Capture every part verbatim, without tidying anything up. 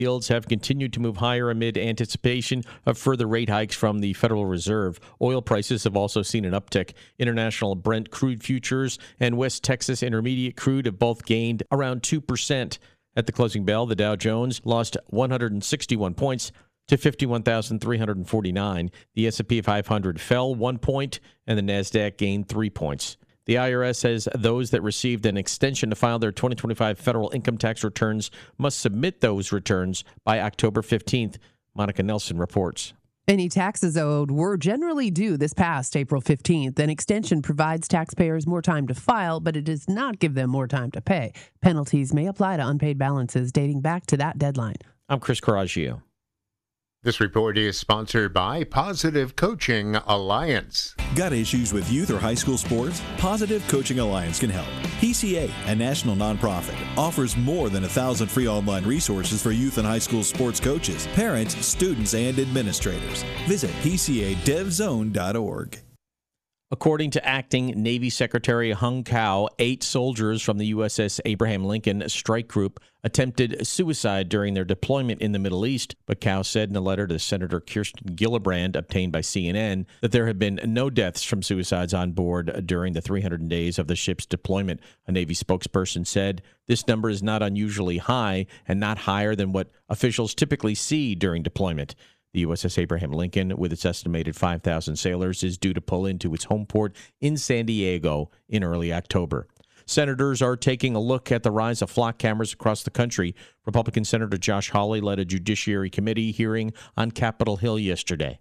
Yields have continued to move higher amid anticipation of further rate hikes from the Federal Reserve. Oil prices have also seen an uptick. International Brent crude futures and West Texas Intermediate crude have both gained around two percent. At the closing bell, the Dow Jones lost one hundred sixty-one points to fifty-one thousand three hundred forty-nine. The S and P five hundred fell one point, and the NASDAQ gained three points. The I R S says those that received an extension to file their twenty twenty-five federal income tax returns must submit those returns by October fifteenth. Monica Nelson reports. Any taxes owed were generally due this past April fifteenth. An extension provides taxpayers more time to file, but it does not give them more time to pay. Penalties may apply to unpaid balances dating back to that deadline. I'm Chris Coraggio. This report is sponsored by Positive Coaching Alliance. Got issues with youth or high school sports? Positive Coaching Alliance can help. P C A, a national nonprofit, offers more than a thousand free online resources for youth and high school sports coaches, parents, students, and administrators. Visit P C A dev zone dot org. According to Acting Navy Secretary Hung Kao, eight soldiers from the U S S Abraham Lincoln Strike Group attempted suicide during their deployment in the Middle East, but Kao said in a letter to Senator Kirsten Gillibrand, obtained by C N N, that there have been no deaths from suicides on board during the three hundred days of the ship's deployment. A Navy spokesperson said this number is not unusually high and not higher than what officials typically see during deployment. The U S S Abraham Lincoln, with its estimated five thousand sailors, is due to pull into its home port in San Diego in early October. Senators are taking a look at the rise of flock cameras across the country. Republican Senator Josh Hawley led a Judiciary Committee hearing on Capitol Hill yesterday.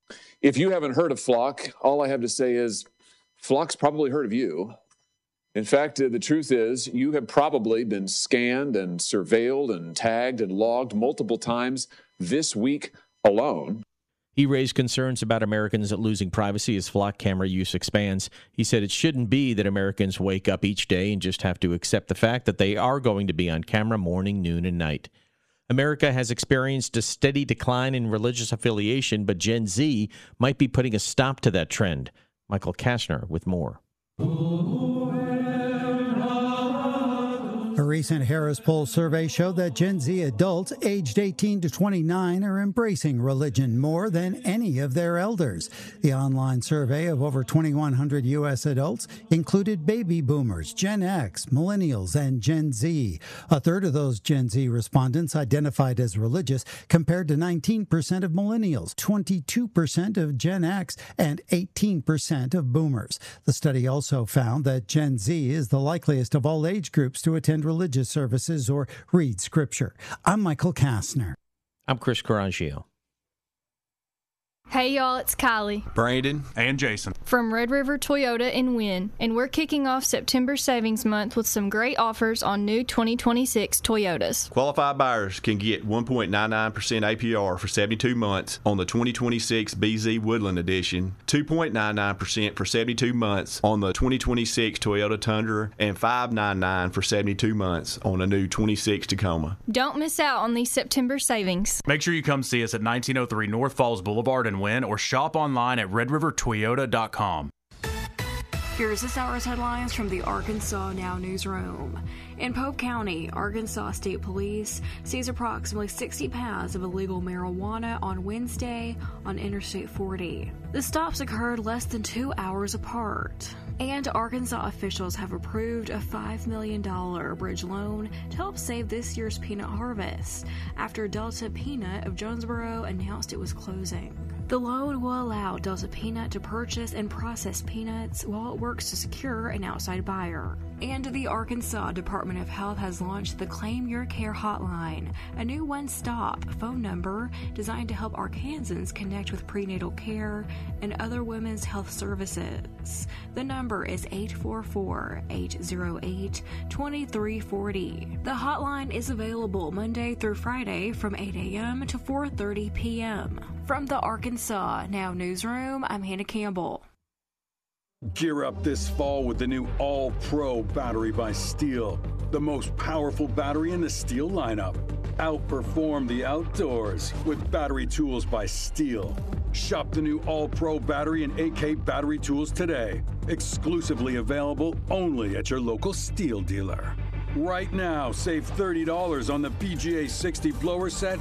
If you haven't heard of Flock, all I have to say is Flock's probably heard of you. In fact, uh, the truth is you have probably been scanned and surveilled and tagged and logged multiple times this week alone. He raised concerns about Americans losing privacy as flock camera use expands. He said it shouldn't be that Americans wake up each day and just have to accept the fact that they are going to be on camera morning, noon, and night. America has experienced a steady decline in religious affiliation, but Gen Z might be putting a stop to that trend. Michael Kastner with more. A recent Harris Poll survey showed that Gen Z adults aged eighteen to twenty-nine are embracing religion more than any of their elders. The online survey of over twenty-one hundred U S adults included baby boomers, Gen X, millennials, and Gen Z. A third of those Gen Z respondents identified as religious, compared to nineteen percent of millennials, twenty-two percent of Gen X, and eighteen percent of boomers. The study also found that Gen Z is the likeliest of all age groups to attend religious services or read scripture. I'm Michael Kastner. I'm Chris Coraggio. Hey y'all, it's Kylie, Brandon, and Jason from Red River Toyota in Wynn, and we're kicking off September Savings Month with some great offers on new twenty twenty-six Toyotas. Qualified buyers can get one point nine nine percent A P R for seventy-two months on the twenty twenty-six B Z Woodland Edition, two point nine nine percent for seventy-two months on the twenty twenty-six Toyota Tundra, and five point nine nine percent for seventy-two months on a new twenty-six Tacoma. Don't miss out on these September savings. Make sure you come see us at nineteen oh three North Falls Boulevard in Wynn, or shop online at red river toyota dot com. Here's this hour's headlines from the Arkansas Now newsroom. In Pope County, Arkansas State Police seized approximately sixty pounds of illegal marijuana on Wednesday on Interstate forty. The stops occurred less than two hours apart. And Arkansas officials have approved a five million dollars bridge loan to help save this year's peanut harvest after Delta Peanut of Jonesboro announced it was closing. The loan will allow Delta Peanut to purchase and process peanuts while it works to secure an outside buyer. And the Arkansas Department of Health has launched the Claim Your Care Hotline, a new one-stop phone number designed to help Arkansans connect with prenatal care and other women's health services. The number is eight four four, eight oh eight, two three four zero. The hotline is available Monday through Friday from eight a.m. to four thirty p.m. From the Arkansas Now newsroom, I'm Hannah Campbell. Gear up this fall with the new All-Pro battery by Steel, the most powerful battery in the Steel lineup. Outperform the outdoors with battery tools by Steel. Shop the new All-Pro battery and A K battery tools today. Exclusively available only at your local Steel dealer. Right now, save thirty dollars on the P G A sixty blower set